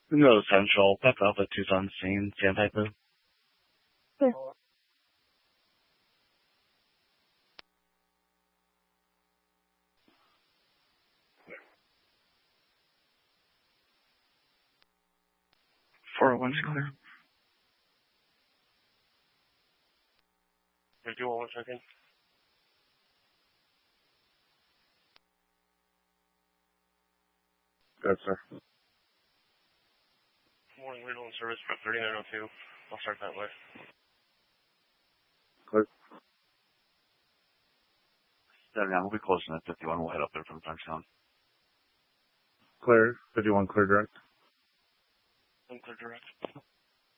No Central, back up at Tucson scene, Sandpiper. Clear. 401's clear. Wait, do 1 second. Good, sir. Morning, legal and service for 3902. I'll start that way. Clear. Yeah, we'll be closing at 51. We'll head up there from Touchdown. Clear. 51 clear direct. I'm clear direct.